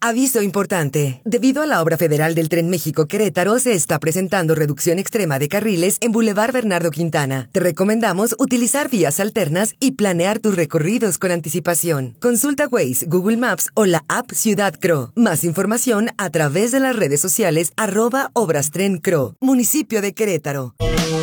Aviso importante. Debido a la obra federal del Tren México-Querétaro, se está presentando reducción extrema de carriles en Boulevard Bernardo Quintana. Te recomendamos utilizar vías alternas y planear tus recorridos con anticipación. Consulta Waze, Google Maps o la app Ciudad Cro. Más información a través de las redes sociales @ObrasTrenCro. Municipio de Querétaro.